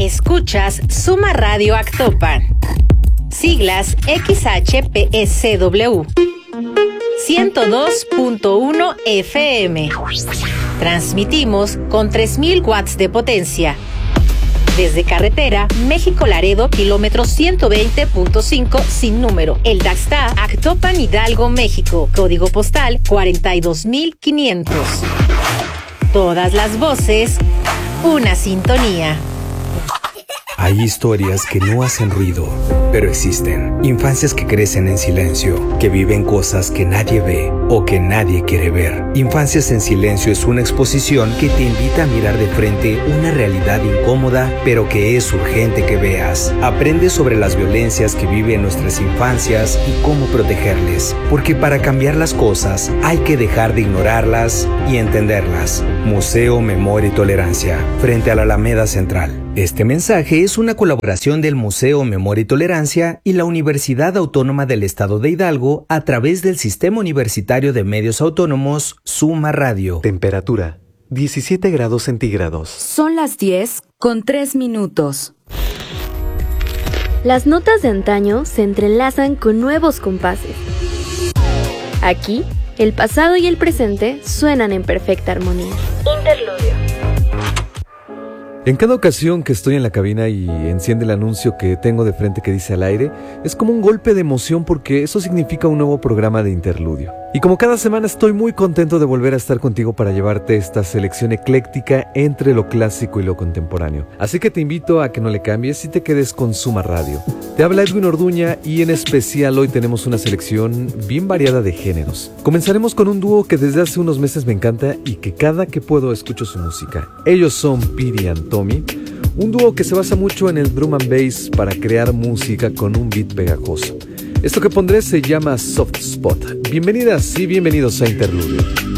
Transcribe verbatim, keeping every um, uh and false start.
Escuchas Suma Radio Actopan. Siglas X H P S W. ciento dos punto uno F M. Transmitimos con tres mil watts de potencia. Desde carretera, México-Laredo, kilómetro ciento veinte punto cinco, sin número. El Daxta, Actopan, Hidalgo, México. Código postal cuarenta y dos mil quinientos. Todas las voces, una sintonía. Hay historias que no hacen ruido, pero existen. Infancias que crecen en silencio, que viven cosas que nadie ve o que nadie quiere ver. Infancias en Silencio es una exposición que te invita a mirar de frente una realidad incómoda, pero que es urgente que veas. Aprende sobre las violencias que viven nuestras infancias y cómo protegerles. Porque para cambiar las cosas hay que dejar de ignorarlas y entenderlas. Museo Memoria y Tolerancia, frente a la Alameda Central. Este mensaje es una colaboración del Museo Memoria y Tolerancia y la Universidad Autónoma del Estado de Hidalgo a través del Sistema Universitario de Medios Autónomos Suma Radio. Temperatura diecisiete grados centígrados. Son las diez con tres minutos. Las notas de antaño se entrelazan con nuevos compases. Aquí, el pasado y el presente suenan en perfecta armonía. Interludio. En cada ocasión que estoy en la cabina y enciende el anuncio que tengo de frente que dice al aire, es como un golpe de emoción porque eso significa un nuevo programa de Interludio. Y como cada semana estoy muy contento de volver a estar contigo para llevarte esta selección ecléctica entre lo clásico y lo contemporáneo. Así que te invito a que no le cambies y te quedes con Suma Radio. Te habla Edwin Orduña y en especial hoy tenemos una selección bien variada de géneros. Comenzaremos con un dúo que desde hace unos meses me encanta y que cada que puedo escucho su música. Ellos son Piri and Tommy, un dúo que se basa mucho en el drum and bass para crear música con un beat pegajoso. Esto que pondré se llama Soft Spot. Bienvenidas y bienvenidos a Interludio.